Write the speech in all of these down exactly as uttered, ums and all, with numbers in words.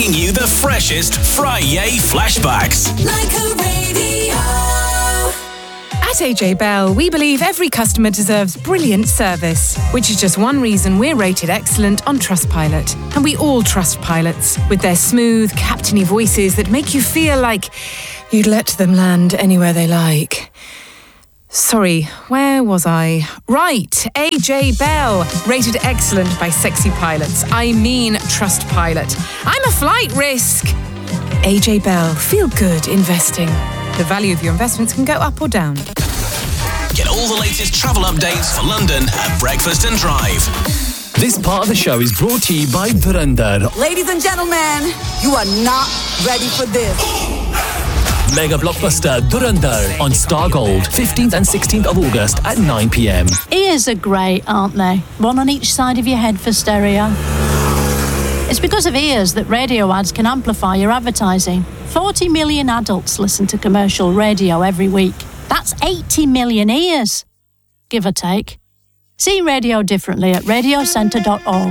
bringing you the freshest Friday flashbacks. Like a radio. At A J Bell, we believe every customer deserves brilliant service, which is just one reason we're rated excellent on Trustpilot. And we all trust pilots, with their smooth, captainy voices that make you feel like you'd let them land anywhere they like. Sorry, where was I? Right, A J Bell, rated excellent by sexy pilots. I mean Trustpilot. I'm a flight risk. A J Bell, feel good investing. The value of your investments can go up or down. Get all the latest travel updates for London at Breakfast and Drive. This part of the show is brought to you by Dhurandhar. Ladies and gentlemen, you are not ready for this. Mega blockbuster Dhurandhar on Star Gold, fifteenth and sixteenth of August at nine p.m. Ears are great, aren't they? One on each side of your head for stereo. It's because of ears that radio ads can amplify your advertising. forty million adults listen to commercial radio every week. That's eighty million ears, give or take. See radio differently at radio centre dot org.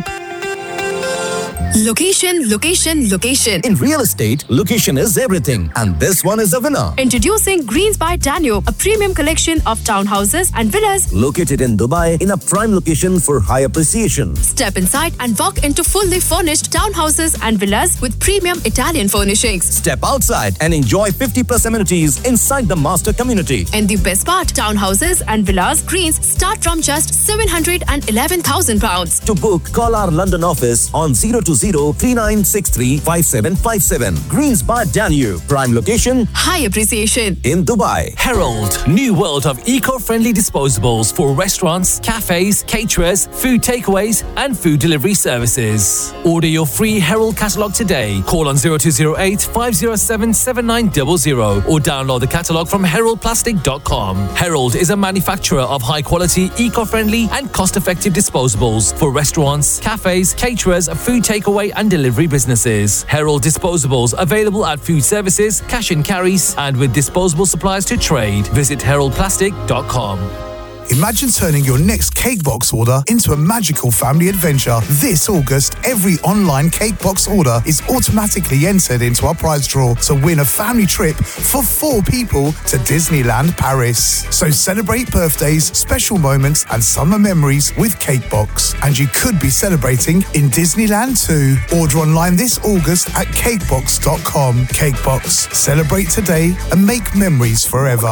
Location, location, location. In real estate, location is everything. And this one is a winner. Introducing Greens by Danube, a premium collection of townhouses and villas. Located in Dubai, in a prime location for high appreciation. Step inside and walk into fully furnished townhouses and villas with premium Italian furnishings. Step outside and enjoy fifty plus amenities inside the master community. And the best part, townhouses and villas Greens start from just seven hundred eleven thousand pounds. To book, call our London office on zero two zero three nine six three five seven five seven. Greens by Danube. Prime location. High appreciation. In Dubai. Herald. New world of eco-friendly disposables for restaurants, cafes, caterers, food takeaways and food delivery services. Order your free Herald catalogue today. Call on zero two zero eight five zero seven seven nine zero zero or download the catalogue from herald plastic dot com. Herald is a manufacturer of high-quality, eco-friendly and cost-effective disposables for restaurants, cafes, caterers, food takeaways and delivery businesses. Herald disposables available at food services, cash and carries, and with disposable supplies to trade. Visit herald plastic dot com. Imagine turning your next cake box order into a magical family adventure. This August, every online cake box order is automatically entered into our prize draw to win a family trip for four people to Disneyland Paris. So celebrate birthdays, special moments and summer memories with Cakebox. And you could be celebrating in Disneyland too. Order online this August at cakebox dot com. Cakebox. Celebrate today and make memories forever.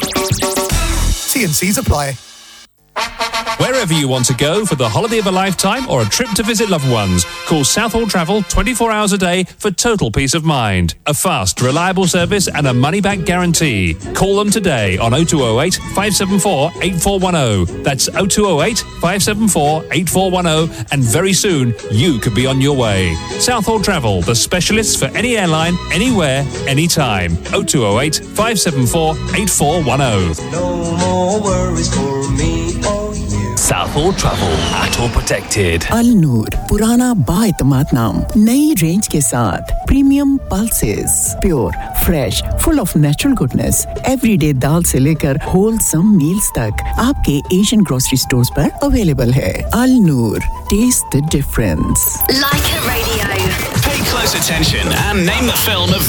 T and C's apply. Wherever you want to go for the holiday of a lifetime or a trip to visit loved ones, call Southall Travel twenty-four hours a day for total peace of mind. A fast, reliable service and a money-back guarantee. Call them today on oh two oh eight five seven four eight four one oh. That's oh two oh eight five seven four eight four one oh, and very soon you could be on your way. Southall Travel, the specialists for any airline, anywhere, anytime. oh two oh eight five seven four eight four one oh. No more worries for me or you. Southall Travel, Auto Protected. Al Noor, पुराना बाएतमाद नाम, नई range के साथ, premium pulses, pure, fresh, full of natural goodness. Everyday दाल से लेकर wholesome meals तक, आपके Asian grocery stores पर available है. Al Noor, taste the difference. Like a radio. Pay close attention and name the film of